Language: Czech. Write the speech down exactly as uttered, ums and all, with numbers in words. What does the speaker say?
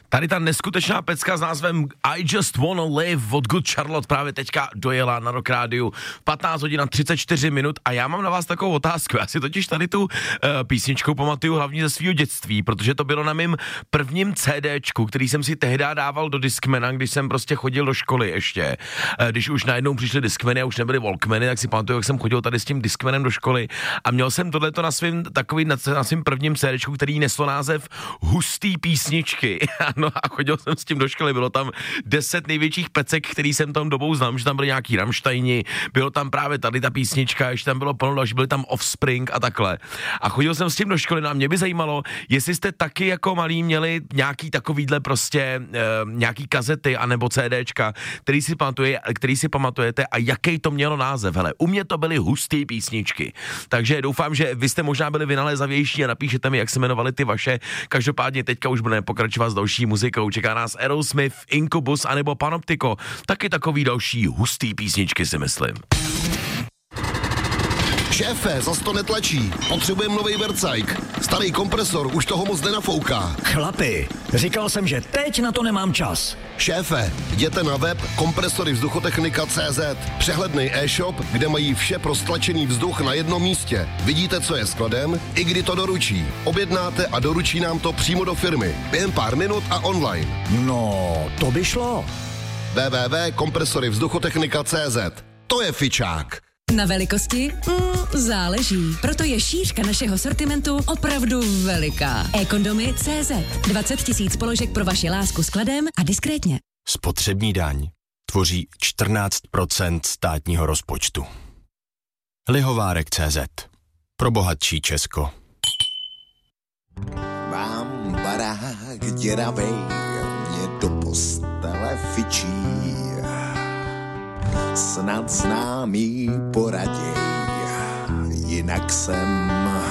Tady ta neskutečná pecka s názvem I Just Wanna Live od Good Charlotte právě teďka dojela na Rock Rádiu patnáct hodin a třicet čtyři minut a já mám na vás takovou otázku. Já si totiž tady tu uh, písničku pamatuju hlavně ze svého dětství, protože to bylo na mém prvním CDčku, který jsem si tehdy dával do Discmana, když jsem prostě chodil do školy ještě. Uh, když už najednou přišly Discmany a už nebyly Walkmany, tak si pamatuju, jak jsem chodil tady s tím Discmanem do školy a měl jsem tohleto na svým takový na, na svým prvním CDčku, který neslo název Hustý písničky. No a chodil jsem s tím do školy, bylo tam deset největších pecek, který jsem tam dobou znám, že tam byly nějaký Rammsteini, bylo tam právě tady ta písnička, ještě tam bylo plno další, byly tam Offspring a takhle. A chodil jsem s tím do školy, no a mě by zajímalo, jestli jste taky jako malí měli nějaký takovýhle prostě e, nějaký kazety anebo CDčka, který si, pamatuje, který si pamatujete a jaký to mělo název. Hele, u mě to byly hustý písničky. Takže doufám, že vy jste možná byli vynalézavější a napíšete mi, jak se jmenovaly ty vaše. Každopádně teďka už budeme pokračovat s další muzikou. Čeká nás Aerosmith, Incubus anebo Panoptico. Taky takový další hustý písničky, si myslím. Šéfe, zas to netlačí. Potřebujeme nový Vercajk. Starý kompresor už toho moc nenafouká. Chlapi, říkal jsem, že teď na to nemám čas. Šéfe, jděte na web kompresory vzduchotechnika tečka cé zet. Přehledný e-shop, kde mají vše pro stlačený vzduch na jednom místě. Vidíte, co je skladem, i kdy to doručí. Objednáte a doručí nám to přímo do firmy. Během pár minut a online. No, to by šlo. w w w tečka kompresory vzduchotechnika tečka cé zet. To je fičák. Na velikosti? Mm, záleží. Proto je šířka našeho sortimentu opravdu veliká. e-kondomy tečka cé zet. dvacet tisíc položek pro vaši lásku skladem a diskrétně. Spotřební daň tvoří čtrnáct procent státního rozpočtu. Lihovárek tečka cé zet. Pro bohatší Česko. Mám barák děravej, mě do postele fičí. Snad známý poraděj, jinak jsem